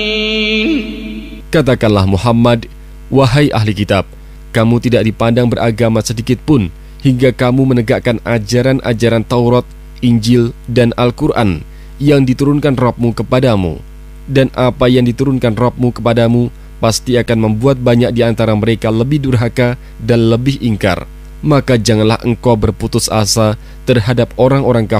Katakanlah Muhammad, wahai ahli kitab, kamu tidak dipandang beragama sedikit pun hingga kamu menegakkan ajaran-ajaran Taurat, Injil, dan Al-Quran yang diturunkan Rabb-Mu kepadamu. Dan apa yang diturunkan Rabb-Mu kepadamu pasti akan membuat banyak di antara mereka lebih durhaka dan lebih ingkar. Maka janganlah engkau berputus asa terhadap orang-orang kafir